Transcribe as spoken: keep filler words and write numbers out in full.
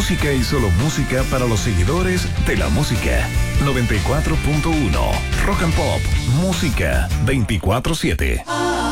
Música y solo música para los seguidores de la música. noventa y cuatro punto uno Rock and Pop. Música veinticuatro siete.